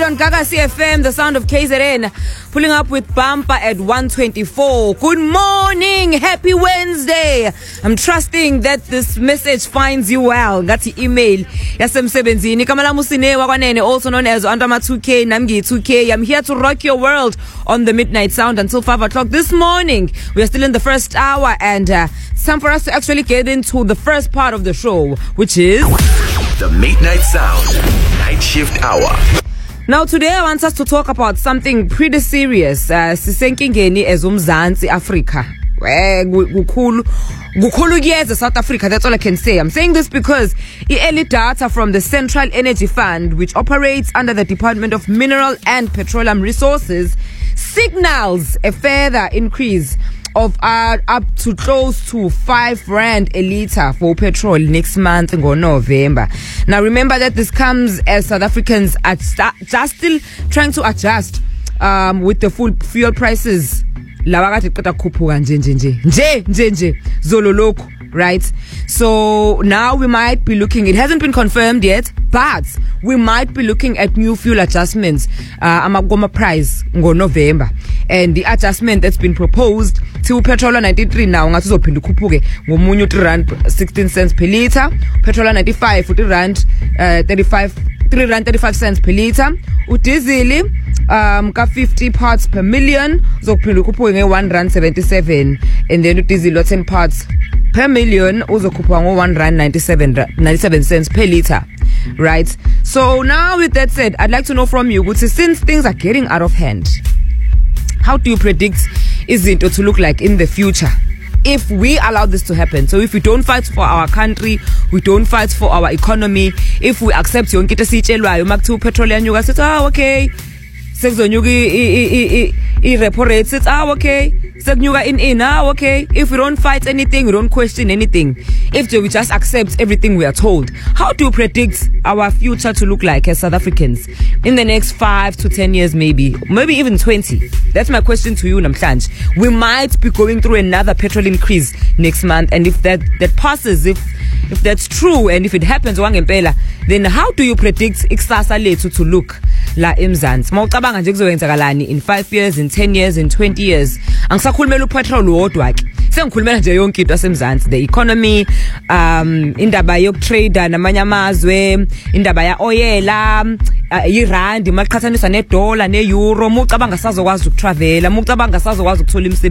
On Gaga CFM, the sound of KZN, pulling up with Bumper at 124. Good morning, happy Wednesday. I'm trusting that this message finds you well. Got the email. Yasemsebenzini Kamala Musine Wakwanene, also known as Andama 2K, Namgi 2K. I'm here to rock your world on the Midnight Sound until 5 o'clock this morning. We are still in the first hour, and it's time for us to actually get into the first part of the show, which is the Midnight Sound Night Shift Hour. Now today I want us to talk about something pretty serious. Sisenkingeni as uMzansi Africa. Kukhulu kuyeza South Africa, that's all I can say. I'm saying this because early data from the Central Energy Fund, which operates under the Department of Mineral and Petroleum Resources, signals a further increase of up to close to 5 rand a litre for petrol next month in November. Now remember that this comes as South Africans are just still trying to adjust with the full fuel prices. Right? So now we might be looking, it hasn't been confirmed yet, but we might be looking at new fuel adjustments, amagoma price in November. And the adjustment that's been proposed to petrol 93 now, ngomunyu 3 rand 16 cents per litre, petrol 95 3 rand 35 cents per litre, udizili ka 50 parts per million uzokuphinda ukhuphuke nge1 rand 77, and then udizili 10 parts per million uzokhuphuka ngo1 rand 97 cents per litre. Right? So now with that said, I'd like to know from you, since things are getting out of hand, how do you predict izinto to look like in the future if we allow this to happen? So if we don't fight for our country, we don't fight for our economy, if we accept yonke into sitshelwayo makuthiwa petrol yanyuka sithi okay, sekuzonyuka i-repo rate sithi okay, sekunyuka in okay. If we don't fight anything, we don't question anything, if we just accept everything we are told, how do you predict our future to look like as South Africans in the next 5 to 10 years, maybe even 20? That's my question to you, Namhlanje. We might be going through another petrol increase next month, and if that passes, if that's true, and if it happens wangempela, then how do you predict ikusasa lethu to look la eMzansi? Mawucabanga nje kuzoyenzakalani in 5 years, in 10 years, in 20 years? Angisakhulumela upetrol wodwa ke, sengikhulumela nje yonke into yaseMzansi, the economy, indaba yokutrade namanye amazwe, indaba ya oyela, irand maqhathaniswa neDollar neEuro. Mucabanga sazokwazi ukutravela, mucabanga sazokwazi ukuthola